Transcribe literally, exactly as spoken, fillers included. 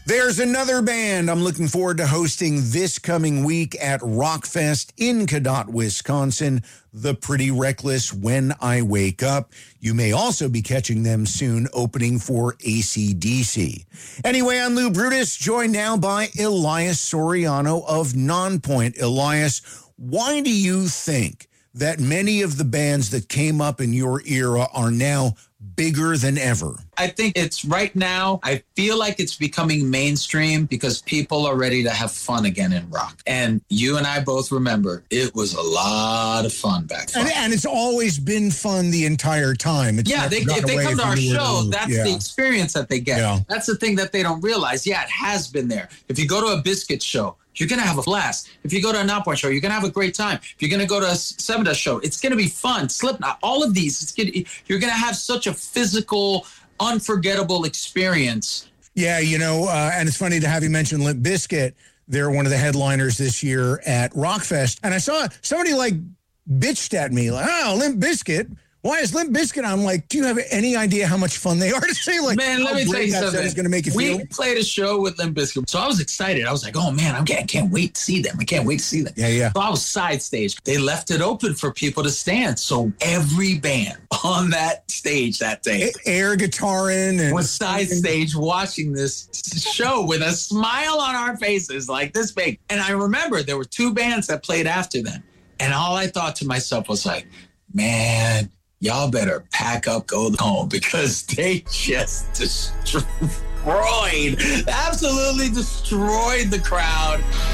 There's another band I'm looking forward to hosting this coming week at Rockfest in Cadott, Wisconsin, The Pretty Reckless, When I Wake Up. You may also be catching them soon opening for A C D C. Anyway, I'm Lou Brutus, joined now by Elias Soriano of Nonpoint. Elias, why do you think that many of the bands that came up in your era are now bigger than ever? I think it's right now, I feel like it's becoming mainstream because people are ready to have fun again in rock. And you and I both remember it was a lot of fun back then. And, and it's always been fun the entire time. It's yeah, they, if they come to our show, that's yeah. the experience that they get. Yeah. That's the thing that they don't realize. Yeah, it has been there. If you go to a Biscuit show, you're going to have a blast. If you go to a Nonpoint show, you're going to have a great time. If you're going to go to a Seven Dust show, it's going to be fun. Slipknot, all of these, it's gonna, you're going to have such a physical, unforgettable experience. Yeah, you know, uh, and it's funny to have you mention Limp Bizkit. They're one of the headliners this year at Rockfest. And I saw somebody like bitched at me, like, oh, Limp Bizkit. Why is Limp Bizkit? I'm like, do you have any idea how much fun they are to see? Like, man, let me tell you something. Is going to make you we feel. played a show with Limp Bizkit, so I was excited. I was like, oh man, I'm, I can't wait to see them. I can't wait to see them. Yeah, yeah. So I was side stage. They left it open for people to stand. So every band on that stage that day, air guitaring, and was side stage watching this show with a smile on our faces like this big. And I remember there were two bands that played after them, and all I thought to myself was like, man, y'all better pack up, go home, because they just destroyed, absolutely destroyed the crowd.